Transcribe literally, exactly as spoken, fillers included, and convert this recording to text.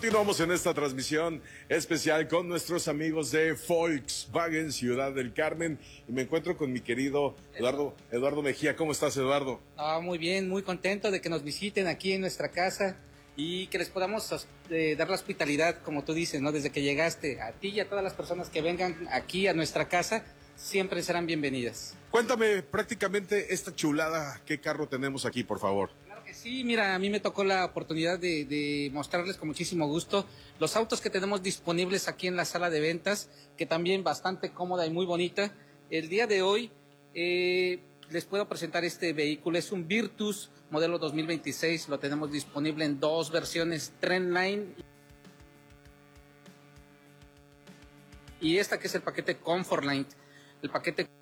Continuamos en esta transmisión especial con nuestros amigos de Volkswagen Ciudad del Carmen y me encuentro con mi querido Eduardo, Eduardo Mejía. ¿Cómo estás, Eduardo? Ah, muy bien, muy contento de que nos visiten aquí en nuestra casa y que les podamos eh, dar la hospitalidad, como tú dices, ¿no? Desde que llegaste, a ti y a todas las personas que vengan aquí a nuestra casa, siempre serán bienvenidas. Cuéntame prácticamente esta chulada, ¿qué carro tenemos aquí, por favor? Claro que sí, mira, a mí me tocó la oportunidad de, de mostrarles con muchísimo gusto los autos que tenemos disponibles aquí en la sala de ventas, que también bastante cómoda y muy bonita. El día de hoy eh, les puedo presentar este vehículo, es un Virtus modelo dos mil veintiséis, lo tenemos disponible en dos versiones, Trendline y esta que es el paquete Comfortline. El paquete